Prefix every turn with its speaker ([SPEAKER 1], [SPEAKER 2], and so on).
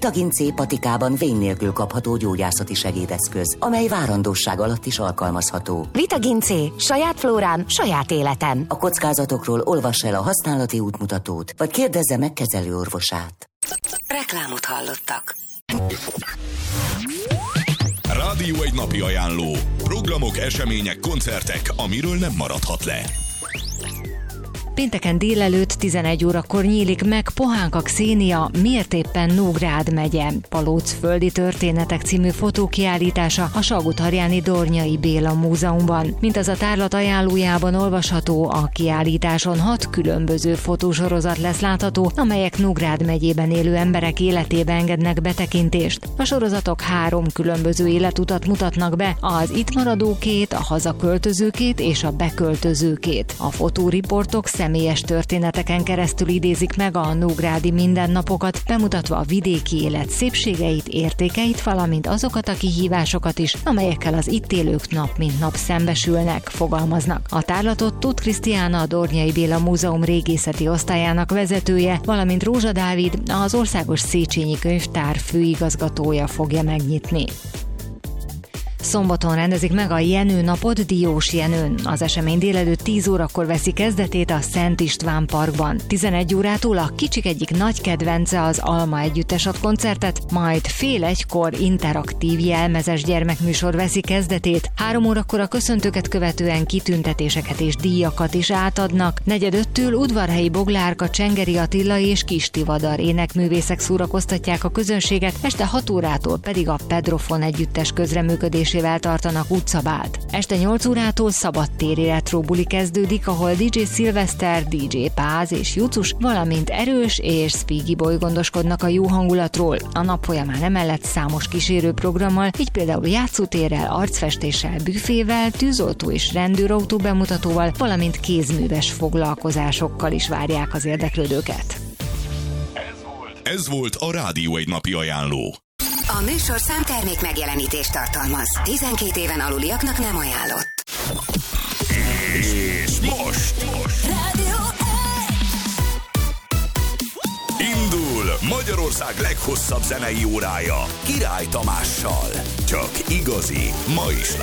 [SPEAKER 1] Vitagin C patikában vén nélkül kapható gyógyászati segédeszköz, amely várandósság alatt is alkalmazható.
[SPEAKER 2] Vitagin C. Saját flórám, saját életem.
[SPEAKER 1] A kockázatokról olvassa el a használati útmutatót, vagy kérdezze meg kezelőorvosát.
[SPEAKER 2] Reklámot hallottak.
[SPEAKER 3] Rádió egy napi ajánló. Programok, események, koncertek, amiről nem maradhat le.
[SPEAKER 4] Pénteken délelőtt 11 órakor nyílik meg Pohánka Xenia, miért éppen Nógrád megye. Palócföldi történetek című fotókiállítása a Salgótarjáni Dornyai Béla Múzeumban. Mint az a tárlat ajánlójában olvasható, a kiállításon 6 különböző fotósorozat lesz látható, amelyek Nógrád megyében élő emberek életébe engednek betekintést. A sorozatok 3 különböző életutat mutatnak be, az itt maradókét, a hazaköltözőkét és a beköltözőkét. A fotóriportok személyes történeteken keresztül idézik meg a nógrádi mindennapokat, bemutatva a vidéki élet szépségeit, értékeit, valamint azokat a kihívásokat is, amelyekkel az itt élők nap mint nap szembesülnek, fogalmaznak. A tárlatot Tóth Krisztiána, a Dornyai Béla Múzeum régészeti osztályának vezetője, valamint Rózsa Dávid, az Országos Széchenyi Könyvtár főigazgatója fogja megnyitni. Szombaton rendezik meg a Jenő napot Diós Jenőn. Az esemény délelőtt 10 órakor veszi kezdetét a Szent István Parkban. 11 órától a kicsik egyik nagy kedvence, az Alma Együttes ad koncertet, majd fél 1-kor interaktív jelmezes gyermekműsor veszi kezdetét. 3 órakor a köszöntőket követően kitüntetéseket és díjakat is átadnak. 4-5-től Udvarhelyi Boglárka, Csengeri Attila és Kis Tivadar énekművészek szórakoztatják a közönséget, este 6 órától pedig a Pedrofon Együttes közreműködés tartanak utcabált. Este 8 órától szabadtéri retróbuli kezdődik, ahol DJ Szilveszter, DJ Páz és Jucus, valamint Erős és Spiggy Boy gondoskodnak a jó hangulatról. A nap folyamán emellett számos kísérő programmal, így például játszótérrel, arcfestéssel, büfével, tűzoltó és rendőrautó bemutatóval, valamint kézműves foglalkozásokkal is várják az érdeklődőket.
[SPEAKER 3] Ez volt a Rádió egy napi ajánló.
[SPEAKER 2] A műsor számtermék megjelenítést tartalmaz. 12 éven aluliaknak nem ajánlott.
[SPEAKER 3] És most
[SPEAKER 2] Rádió
[SPEAKER 3] indul Magyarország leghosszabb zenei órája Király Tamással. Csak igazi mai slágerek.